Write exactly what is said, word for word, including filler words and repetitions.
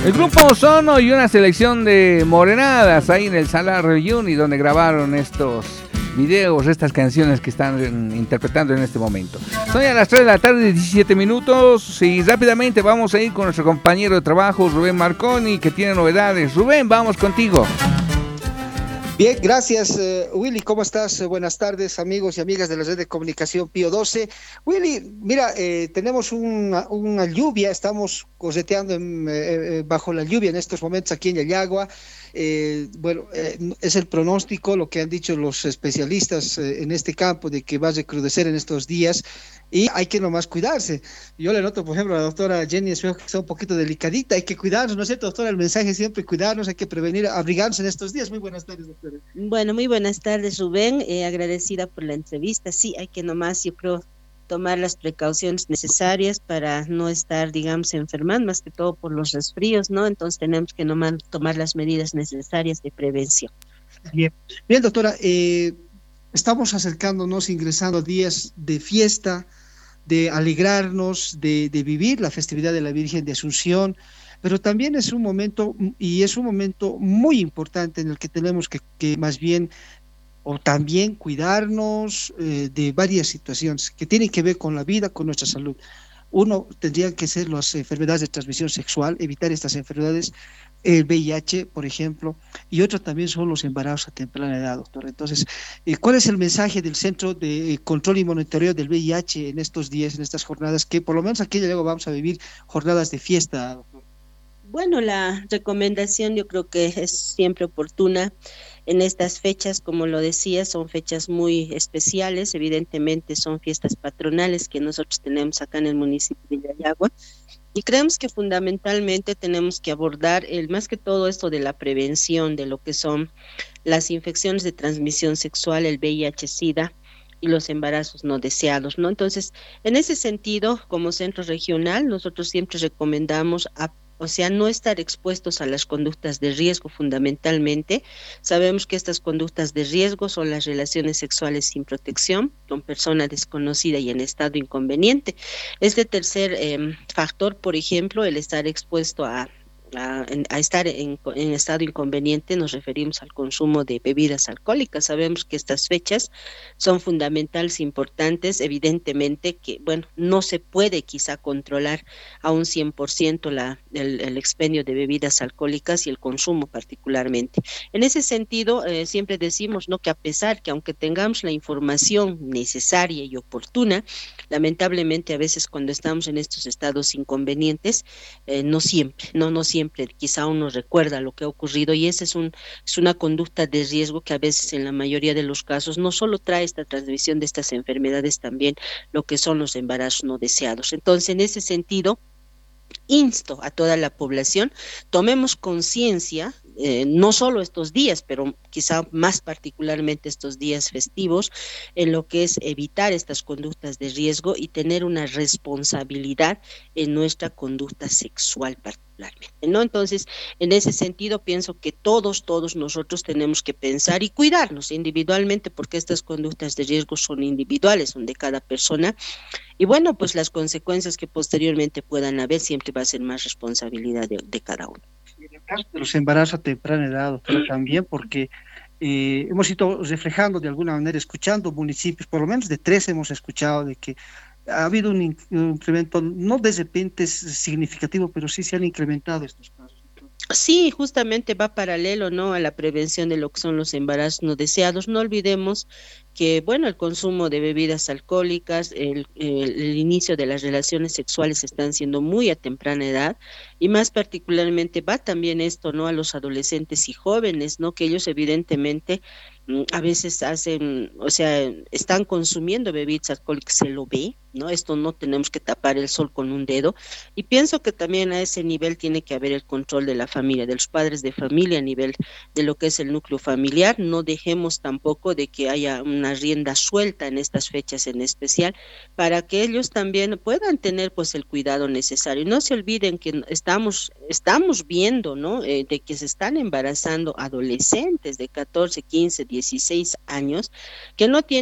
El grupo Ozono y una selección de morenadas ahí en el Salar Reunion, donde grabaron estos videos, estas canciones que están interpretando en este momento. Son ya las tres de la tarde, diecisiete minutos, y rápidamente vamos a ir con nuestro compañero de trabajo, Rubén Marconi, que tiene novedades. Rubén, vamos contigo. Bien, gracias, uh, Willy. ¿Cómo estás? Uh, buenas tardes, amigos y amigas de la red de comunicación Pío doce. Willy, mira, eh, tenemos una, una lluvia, estamos coseteando en, eh, bajo la lluvia en estos momentos aquí en Yayagua. Eh, bueno, eh, es el pronóstico, lo que han dicho los especialistas eh, en este campo, de que va a recrudecer en estos días y hay que nomás cuidarse. Yo le noto, por ejemplo, a la doctora Jenny Espejo, que está un poquito delicadita, hay que cuidarnos, ¿no es cierto, doctora? El mensaje es siempre cuidarnos, hay que prevenir, abrigarnos en estos días. Muy buenas tardes, doctora. Bueno, muy buenas tardes, Rubén, eh, agradecida por la entrevista. Sí, hay que nomás, yo creo, tomar las precauciones necesarias para no estar, digamos, enfermando, más que todo por los resfríos, ¿no? Entonces tenemos que nomás tomar las medidas necesarias de prevención. Bien, bien, doctora, eh, estamos acercándonos, ingresando a días de fiesta, de alegrarnos, de, de vivir la festividad de la Virgen de Asunción, pero también es un momento, y es un momento muy importante en el que tenemos que, que más bien, o también cuidarnos eh, de varias situaciones que tienen que ver con la vida, con nuestra salud. Uno tendría que ser las enfermedades de transmisión sexual, evitar estas enfermedades, el V I H, por ejemplo, y otro también son los embarazos a temprana edad, doctor. Entonces, eh, ¿cuál es el mensaje del Centro de Control y Monitoreo del V I H en estos días, en estas jornadas, que por lo menos aquí luego vamos a vivir jornadas de fiesta, doctor? Bueno, la recomendación yo creo que es siempre oportuna en estas fechas, como lo decía, son fechas muy especiales, evidentemente son fiestas patronales que nosotros tenemos acá en el municipio de Yayagua, y creemos que fundamentalmente tenemos que abordar el más que todo esto de la prevención de lo que son las infecciones de transmisión sexual, el V I H-Sida y los embarazos no deseados, ¿no? Entonces, en ese sentido, como centro regional, nosotros siempre recomendamos a O sea, no estar expuestos a las conductas de riesgo fundamentalmente. Sabemos que estas conductas de riesgo son las relaciones sexuales sin protección con persona desconocida y en estado inconveniente. Este tercer eh, factor, por ejemplo, el estar expuesto a A, a estar en, en estado inconveniente, nos referimos al consumo de bebidas alcohólicas. Sabemos que estas fechas son fundamentales, importantes, evidentemente que, bueno, no se puede quizá controlar a un cien por ciento la, el, el expendio de bebidas alcohólicas y el consumo particularmente. En ese sentido, eh, siempre decimos, ¿no?, que a pesar que aunque tengamos la información necesaria y oportuna, lamentablemente a veces cuando estamos en estos estados inconvenientes, eh, no siempre, no, no siempre siempre quizá uno recuerda lo que ha ocurrido, y esa es, un, es una conducta de riesgo que a veces en la mayoría de los casos no solo trae esta transmisión de estas enfermedades, también lo que son los embarazos no deseados. Entonces, en ese sentido, insto a toda la población, tomemos conciencia, eh, no solo estos días, pero quizá más particularmente estos días festivos, en lo que es evitar estas conductas de riesgo y tener una responsabilidad en nuestra conducta sexual particularmente, ¿no? Entonces, en ese sentido, pienso que todos, todos nosotros tenemos que pensar y cuidarnos individualmente, porque estas conductas de riesgo son individuales, son de cada persona, y bueno, pues las consecuencias que posteriormente puedan haber siempre va a ser más responsabilidad de, de cada uno. En el caso de los embarazos a temprana edad, doctora, también porque eh, hemos ido reflejando de alguna manera, escuchando municipios, por lo menos de tres hemos escuchado de que ha habido un, in- un incremento, no de repente significativo, pero sí se han incrementado estos casos. Sí, justamente va paralelo, ¿no?, a la prevención de lo que son los embarazos no deseados. No olvidemos que, bueno, el consumo de bebidas alcohólicas, el, el, el inicio de las relaciones sexuales están siendo muy a temprana edad, y más particularmente va también esto, ¿no?, a los adolescentes y jóvenes, ¿no?, que ellos evidentemente mm, a veces hacen, o sea, están consumiendo bebidas alcohólicas, se lo ve, ¿no? Esto no tenemos que tapar el sol con un dedo, y pienso que también a ese nivel tiene que haber el control de la familia, de los padres de familia, a nivel de lo que es el núcleo familiar. No dejemos tampoco de que haya una rienda suelta en estas fechas en especial, para que ellos también puedan tener pues el cuidado necesario. No se olviden que estamos, estamos viendo, ¿no?, eh, de que se están embarazando adolescentes de catorce, quince, dieciséis años que no tienen